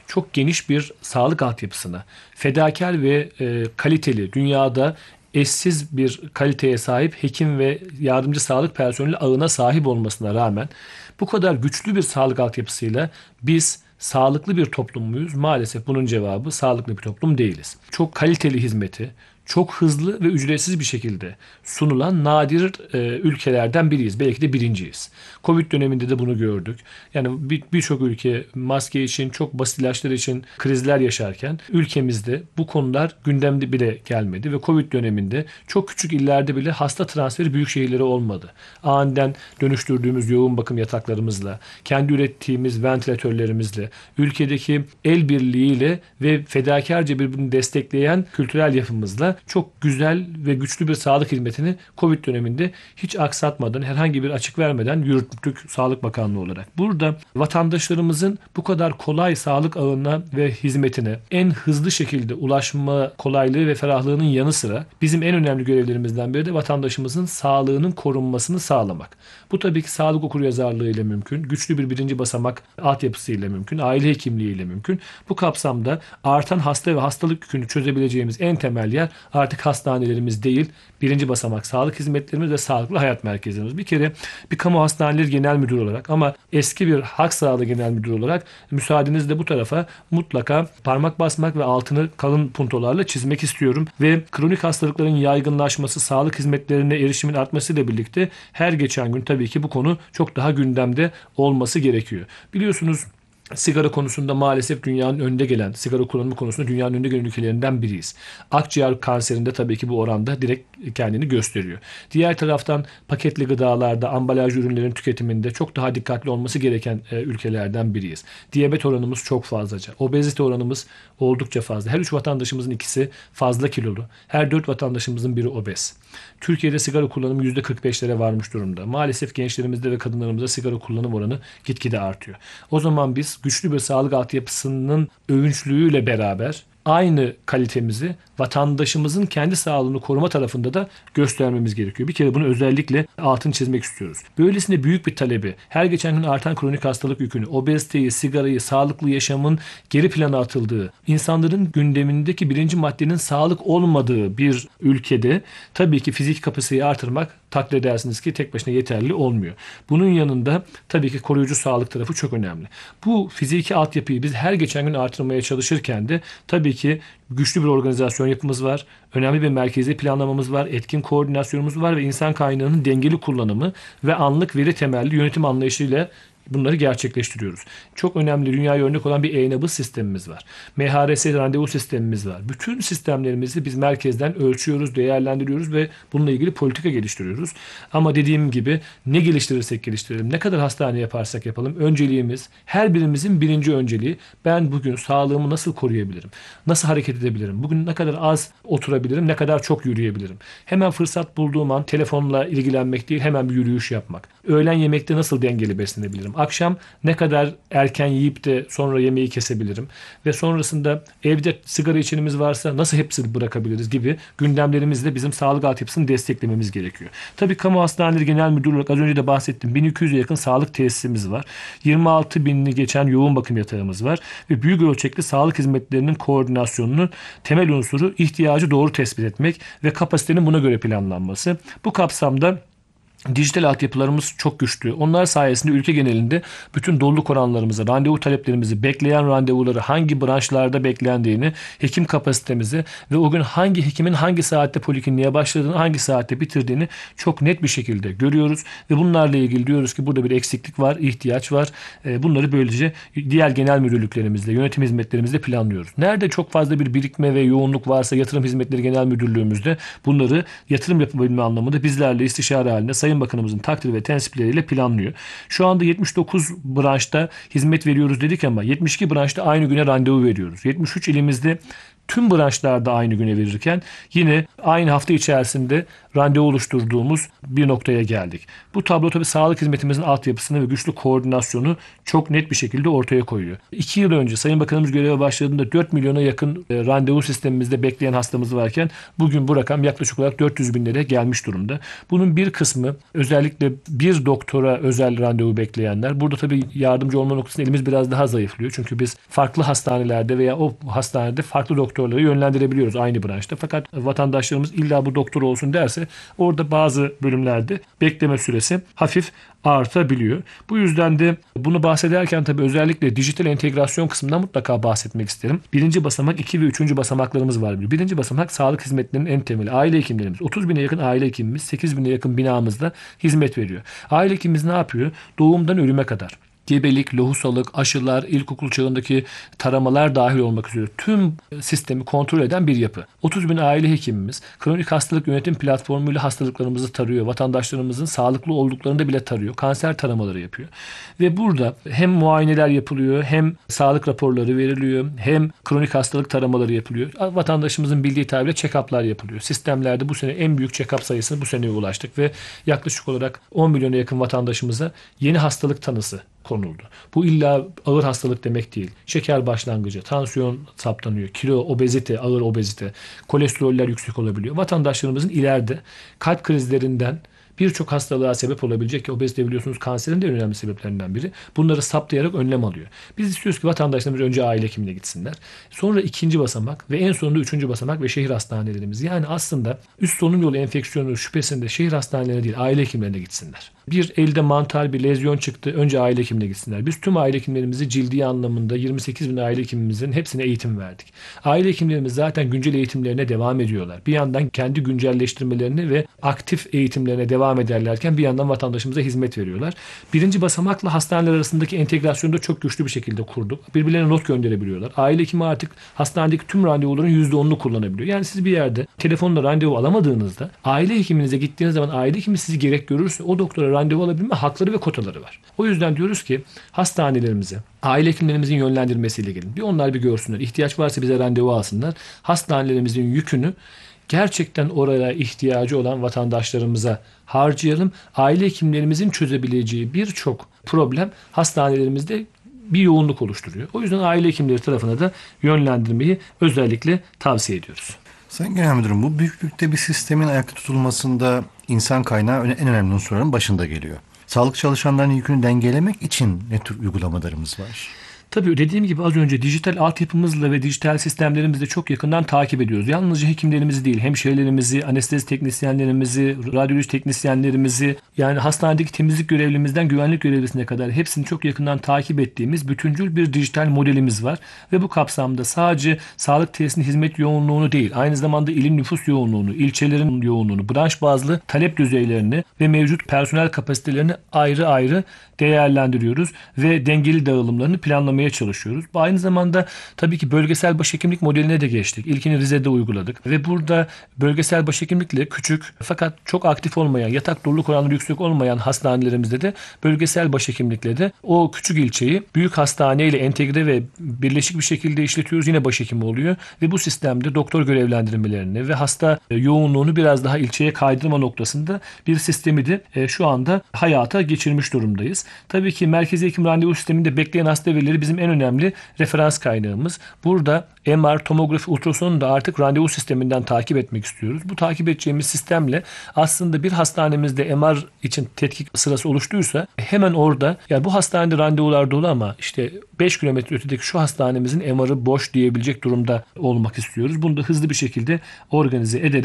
çok geniş bir sağlık altyapısına, fedakar ve kaliteli, dünyada eşsiz bir kaliteye sahip hekim ve yardımcı sağlık personeli ağına sahip olmasına rağmen bu kadar güçlü bir sağlık altyapısıyla biz sağlıklı bir toplum muyuz? Maalesef bunun cevabı sağlıklı bir toplum değiliz. Çok kaliteli hizmeti çok hızlı ve ücretsiz bir şekilde sunulan nadir ülkelerden biriyiz. Belki de birinciyiz. Covid döneminde de bunu gördük. Yani birçok ülke maske için, çok basit ilaçlar için krizler yaşarken ülkemizde bu konular gündemde bile gelmedi ve Covid döneminde çok küçük illerde bile hasta transferi büyük şehirlere olmadı. Aniden dönüştürdüğümüz yoğun bakım yataklarımızla, kendi ürettiğimiz ventilatörlerimizle, ülkedeki el birliğiyle ve fedakarca birbirini destekleyen kültürel yapımızla çok güzel ve güçlü bir sağlık hizmetini Covid döneminde hiç aksatmadan, herhangi bir açık vermeden yürüttük Sağlık Bakanlığı olarak. Burada vatandaşlarımızın bu kadar kolay sağlık ağına ve hizmetine en hızlı şekilde ulaşma kolaylığı ve ferahlığının yanı sıra bizim en önemli görevlerimizden biri de vatandaşımızın sağlığının korunmasını sağlamak. Bu tabii ki sağlık okuryazarlığı ile mümkün, güçlü bir birinci basamak altyapısı ile mümkün, aile hekimliği ile mümkün. Bu kapsamda artan hasta ve hastalık yükünü çözebileceğimiz en temel yer artık hastanelerimiz değil, birinci basamak sağlık hizmetlerimiz ve sağlıklı hayat merkezlerimiz. Bir kere bir kamu hastaneleri genel müdürü olarak ama eski bir halk sağlığı genel müdürü olarak müsaadenizle bu tarafa mutlaka parmak basmak ve altını kalın puntolarla çizmek istiyorum. Ve kronik hastalıkların yaygınlaşması, sağlık hizmetlerine erişimin artmasıyla birlikte her geçen gün tabii ki bu konu çok daha gündemde olması gerekiyor. Biliyorsunuz, sigara konusunda maalesef dünyanın önde gelen, sigara kullanımı konusunda dünyanın önde gelen ülkelerinden biriyiz. Akciğer kanserinde tabii ki bu oranda direkt kendini gösteriyor. Diğer taraftan paketli gıdalarda, ambalaj ürünlerin tüketiminde çok daha dikkatli olması gereken ülkelerden biriyiz. Diyabet oranımız çok fazlaca. Obezite oranımız oldukça fazla. Her 3 vatandaşımızın ikisi fazla kilolu. Her 4 vatandaşımızın biri obez. Türkiye'de sigara kullanımı %45'lere varmış durumda. Maalesef gençlerimizde ve kadınlarımızda sigara kullanım oranı gitgide artıyor. O zaman biz güçlü bir sağlık altyapısının övünçlüğüyle beraber aynı kalitemizi vatandaşımızın kendi sağlığını koruma tarafında da göstermemiz gerekiyor. Bir kere bunu özellikle altını çizmek istiyoruz. Böylesine büyük bir talebi, her geçen gün artan kronik hastalık yükünü, obeziteyi, sigarayı, sağlıklı yaşamın geri plana atıldığı, insanların gündemindeki birinci maddenin sağlık olmadığı bir ülkede tabii ki fizik kapasiteyi artırmak takdir edersiniz ki tek başına yeterli olmuyor. Bunun yanında tabii ki koruyucu sağlık tarafı çok önemli. Bu fiziki altyapıyı biz her geçen gün artırmaya çalışırken de tabii ki güçlü bir organizasyon yapımız var. Önemli bir merkezi planlamamız var. Etkin koordinasyonumuz var ve insan kaynağının dengeli kullanımı ve anlık veri temelli yönetim anlayışıyla bunları gerçekleştiriyoruz. Çok önemli, dünyaya örnek olan bir e-nabız sistemimiz var. MHRS randevu sistemimiz var. Bütün sistemlerimizi biz merkezden ölçüyoruz, değerlendiriyoruz ve bununla ilgili politika geliştiriyoruz. Ama dediğim gibi ne geliştirirsek geliştirelim, ne kadar hastane yaparsak yapalım, önceliğimiz, her birimizin birinci önceliği, ben bugün sağlığımı nasıl koruyabilirim? Nasıl hareket edebilirim? Bugün ne kadar az oturabilirim, ne kadar çok yürüyebilirim? Hemen fırsat bulduğum an telefonla ilgilenmek değil, hemen bir yürüyüş yapmak. Öğlen yemekte nasıl dengeli beslenebilirim? Akşam ne kadar erken yiyip de sonra yemeği kesebilirim? Ve sonrasında evde sigara içenimiz varsa nasıl hepsini bırakabiliriz gibi gündemlerimizle bizim sağlık altyapısını desteklememiz gerekiyor. Tabii kamu hastaneleri genel müdürü olarak az önce de bahsettim. 1200'e yakın sağlık tesisimiz var. 26 binini geçen yoğun bakım yatağımız var. Ve büyük ölçekli sağlık hizmetlerinin koordinasyonunun temel unsuru ihtiyacı doğru tespit etmek ve kapasitenin buna göre planlanması. Bu kapsamda dijital altyapılarımız çok güçlü. Onlar sayesinde ülke genelinde bütün doluluk oranlarımızı, randevu taleplerimizi, bekleyen randevuları, hangi branşlarda beklendiğini, hekim kapasitemizi ve o gün hangi hekimin hangi saatte polikliniğe başladığını, hangi saatte bitirdiğini çok net bir şekilde görüyoruz. Ve bunlarla ilgili diyoruz ki burada bir eksiklik var, ihtiyaç var. Bunları böylece diğer genel müdürlüklerimizle, yönetim hizmetlerimizle planlıyoruz. Nerede çok fazla bir birikme ve yoğunluk varsa yatırım hizmetleri genel müdürlüğümüzde bunları yatırım yapabilme anlamında bizlerle istişare halinde Sayın Bakanımızın takdiri ve tensipleriyle planlıyor. Şu anda 79 branşta hizmet veriyoruz dedik ama 72 branşta aynı güne randevu veriyoruz. 73 ilimizde tüm branşlarda aynı güne verirken yine aynı hafta içerisinde randevu oluşturduğumuz bir noktaya geldik. Bu tablo tabii sağlık hizmetimizin altyapısını ve güçlü koordinasyonu çok net bir şekilde ortaya koyuyor. 2 yıl önce Sayın Bakanımız göreve başladığında 4 milyona yakın randevu sistemimizde bekleyen hastamız varken bugün bu rakam yaklaşık olarak 400 binlere gelmiş durumda. Bunun bir kısmı özellikle bir doktora özel randevu bekleyenler. Burada tabii yardımcı olma noktasında elimiz biraz daha zayıflıyor. Çünkü biz farklı hastanelerde veya o hastanede farklı doktorları yönlendirebiliyoruz aynı branşta. Fakat vatandaşlarımız illa bu doktor olsun derse orada bazı bölümlerde bekleme süresi hafif artabiliyor. Bu yüzden de bunu bahsederken tabii özellikle dijital entegrasyon kısmından mutlaka bahsetmek isterim. Birinci basamak, 2 ve 3. basamaklarımız var. Birinci basamak sağlık hizmetlerinin en temeli. Aile hekimlerimiz. 30 bine yakın aile hekimimiz, 8 bine yakın binamızda hizmet veriyor. Aile hekimimiz ne yapıyor? Doğumdan ölüme kadar. Gebelik, lohusalık, aşılar, ilkokul çağındaki taramalar dahil olmak üzere tüm sistemi kontrol eden bir yapı. 30 bin aile hekimimiz kronik hastalık yönetim platformuyla hastalıklarımızı tarıyor. Vatandaşlarımızın sağlıklı olduklarını da bile tarıyor. Kanser taramaları yapıyor. Ve burada hem muayeneler yapılıyor, hem sağlık raporları veriliyor, hem kronik hastalık taramaları yapılıyor. Vatandaşımızın bildiği tabirle check-up'lar yapılıyor. Sistemlerde bu sene en büyük check-up sayısına bu seneye ulaştık ve yaklaşık olarak 10 milyona yakın vatandaşımıza yeni hastalık tanısı konuldu. Bu illa ağır hastalık demek değil. Şeker başlangıcı, tansiyon saptanıyor, kilo, obezite, ağır obezite, kolesteroller yüksek olabiliyor. Vatandaşlarımızın ileride kalp krizlerinden birçok hastalığa sebep olabilecek ki obezite biliyorsunuz kanserin de en önemli sebeplerinden biri. Bunları saptayarak önlem alıyor. Biz istiyoruz ki vatandaşlarımız önce aile hekimine gitsinler. Sonra 2. basamak ve en sonunda 3. basamak ve şehir hastanelerimiz. Yani aslında üst solunum yolu enfeksiyonu şüphesinde şehir hastanelerine değil aile hekimlerine gitsinler. Bir elde mantar bir lezyon çıktı. Önce aile hekimine gitsinler. Biz tüm aile hekimlerimizi cildi anlamında 28 bin aile hekimimizin hepsine eğitim verdik. Aile hekimlerimiz zaten güncel eğitimlerine devam ediyorlar. Bir yandan kendi güncelleştirmelerini ve aktif eğitimlerine devam ederlerken bir yandan vatandaşımıza hizmet veriyorlar. 1. basamakla hastaneler arasındaki entegrasyonu da çok güçlü bir şekilde kurduk. Birbirlerine not gönderebiliyorlar. Aile hekimi artık hastanedeki tüm randevuların %10'unu kullanabiliyor. Yani siz bir yerde telefonla randevu alamadığınızda aile hekiminize gittiğiniz zaman aile hekimi sizi gerek görürse o doktora randevu alabilme hakları ve kotaları var. O yüzden diyoruz ki hastanelerimize, aile hekimlerimizin yönlendirmesiyle gelin. Bir onlar bir görsünler. İhtiyaç varsa bize randevu alsınlar. Hastanelerimizin yükünü gerçekten oraya ihtiyacı olan vatandaşlarımıza harcayalım. Aile hekimlerimizin çözebileceği birçok problem hastanelerimizde bir yoğunluk oluşturuyor. O yüzden aile hekimleri tarafına da yönlendirmeyi özellikle tavsiye ediyoruz. Sayın Genel Müdürüm, bu büyüklükte bir sistemin ayakta tutulmasında insan kaynağı en önemli unsurların başında geliyor. Sağlık çalışanlarının yükünü dengelemek için ne tür uygulamalarımız var? Tabii dediğim gibi az önce dijital altyapımızla ve dijital sistemlerimizle çok yakından takip ediyoruz. Yalnızca hekimlerimizi değil, hemşirelerimizi, anestezi teknisyenlerimizi, radyoloji teknisyenlerimizi, yani hastanedeki temizlik görevlimizden güvenlik görevlisine kadar hepsini çok yakından takip ettiğimiz bütüncül bir dijital modelimiz var. Ve bu kapsamda sadece sağlık tesisinin hizmet yoğunluğunu değil, aynı zamanda ilin nüfus yoğunluğunu, ilçelerin yoğunluğunu, branş bazlı talep düzeylerini ve mevcut personel kapasitelerini ayrı ayrı değerlendiriyoruz ve dengeli dağılımlarını planlamaya çalışıyoruz. Aynı zamanda tabii ki bölgesel başhekimlik modeline de geçtik. İlkini Rize'de uyguladık ve burada bölgesel başhekimlikle küçük fakat çok aktif olmayan, yatak doluluk oranları yüksek olmayan hastanelerimizde de bölgesel başhekimlikle de o küçük ilçeyi büyük hastaneyle entegre ve birleşik bir şekilde işletiyoruz. Yine başhekimi oluyor ve bu sistemde doktor görevlendirmelerini ve hasta yoğunluğunu biraz daha ilçeye kaydırma noktasında bir sistemi de şu anda hayata geçirmiş durumdayız. Tabii ki merkezi hekim randevu sisteminde bekleyen hasta verileri bizim en önemli referans kaynağımız. Burada MR, tomografi, ultrasonu da artık randevu sisteminden takip etmek istiyoruz. Bu takip edeceğimiz sistemle aslında bir hastanemizde MR için tetkik sırası oluştuysa hemen orada ya bu hastanede randevular dolu ama işte 5 kilometre ötedeki şu hastanemizin MR'ı boş diyebilecek durumda olmak istiyoruz. Bunu da hızlı bir şekilde organize ederek